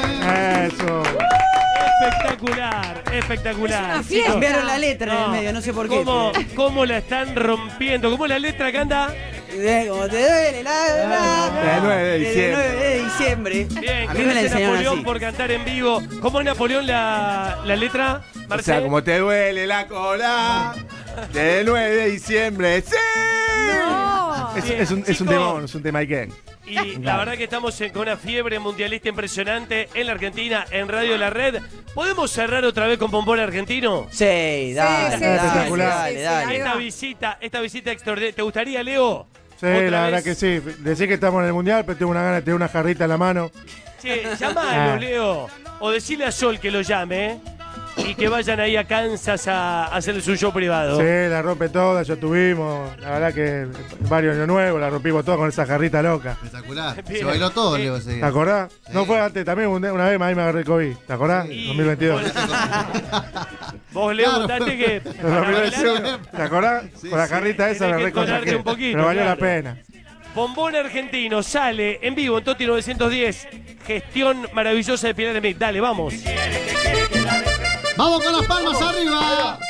Eso. Espectacular, espectacular. Sí, cambiaron la letra en el medio, no sé por qué. ¿Cómo la están rompiendo? ¿Cómo es la letra que anda? Como te duele la... El 9 de diciembre. El 9 de diciembre. Bien, A mí me la gracias enseñaron Napoleón así. por cantar en vivo. ¿Cómo es Napoleón la letra, O Marcel? sea, como te duele la cola. Del 9 de diciembre. ¡Sí! No. Es un Chicos, temón, es un tema Iken. Y la verdad que estamos con una fiebre mundialista impresionante en la Argentina, en Radio La Red. ¿Podemos cerrar otra vez con Bombón Argentino? Sí, dale, sí, dale, sí, dale. Esta visita extraordinaria. ¿Te gustaría, Leo? Sí, ¿Otra la verdad vez? que sí. Decir que estamos en el mundial, pero tengo una gana de tener una jarrita en la mano. Che, llamalo, Ah. Leo. O decirle a Sol que lo llame, y que vayan ahí a Kansas a hacer su show privado. Sí, la rompe toda, ya tuvimos. La verdad que varios años nuevos, la rompimos toda con esa jarrita loca. Espectacular. Bien. Se bailó todo, Leo, ese ¿Te día. acordás? Sí. No fue antes, también una vez ahí me agarré el COVID. ¿Te acordás? Y- 2022. Vos, Leo, Claro, contaste que... En para bailar, 2021. ¿Te acordás? Sí, Con la sí. jarrita esa Tenés me que recontra tonarte un poquito, pero valió la claro. pena. Bombón Argentino sale en vivo en Toti 910. Gestión maravillosa de Pilar de Mick. Dale, vamos. Vamos con las palmas arriba.